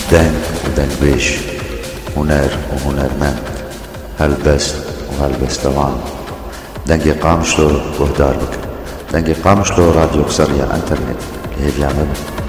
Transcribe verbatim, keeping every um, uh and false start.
دنگ ودنگبيش، هنر وهنرمند، هلبست وهلبستوان. دنگی قامشلو گهدار بکن. دنگی قامشلو راديو سريع انترنت اللي هي بيعمل